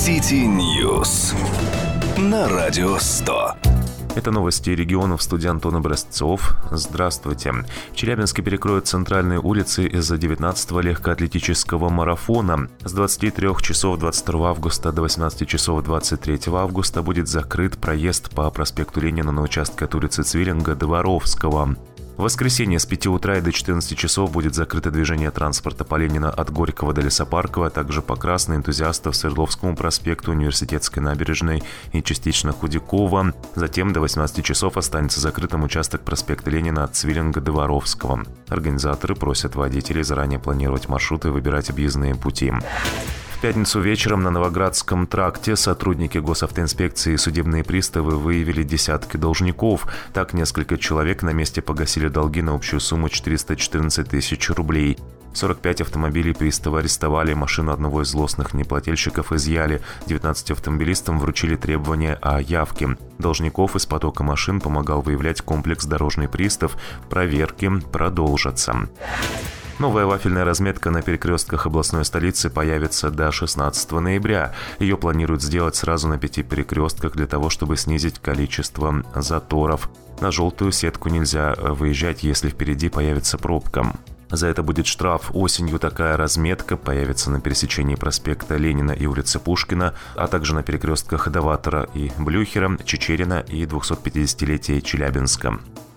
City News на Радио 100. Это новости регионов, в студии Антон Образцов. Здравствуйте. В Челябинске перекроют центральные улицы из-за 19-го легкоатлетического марафона. С 23 часов 22 августа до 18 часов 23 августа будет закрыт проезд по проспекту Ленина на участке от улицы Цвиллинга до Воровского. В воскресенье с 5 утра и до 14 часов будет закрыто движение транспорта по Ленина от Горького до Лесопаркова, а также по Красной, Энтузиастов, Свердловскому проспекту, Университетской набережной и частично Худякова. Затем до 18 часов останется закрытым участок проспекта Ленина от Цвиллинга до Воровского. Организаторы просят водителей заранее планировать маршруты и выбирать объездные пути. В пятницу вечером на Новоградском тракте сотрудники госавтоинспекции и судебные приставы выявили десятки должников. Так, несколько человек на месте погасили долги на общую сумму 414 тысяч рублей. 45 автомобилей приставы арестовали, машину одного из злостных неплательщиков изъяли. 19 автомобилистам вручили требования о явке. Должников из потока машин помогал выявлять комплекс «Дорожный пристав». Проверки продолжатся. Новая вафельная разметка на перекрестках областной столицы появится до 16 ноября. Ее планируют сделать сразу на 5 перекрестках для того, чтобы снизить количество заторов. На желтую сетку нельзя выезжать, если впереди появится пробка. За это будет штраф. Осенью такая разметка появится на пересечении проспекта Ленина и улицы Пушкина, а также на перекрестках Доватора и Блюхера, Чичерина и 250-летия Челябинска.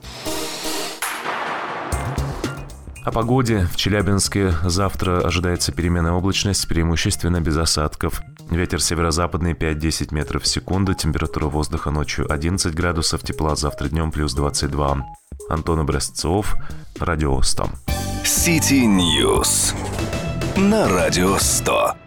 О погоде. В Челябинске завтра ожидается переменная облачность, преимущественно без осадков. Ветер северо-западный 5-10 метров в секунду, температура воздуха ночью 11 градусов тепла, завтра днем плюс 22. Антон Образцов, Радио 100. City News на Радио 100.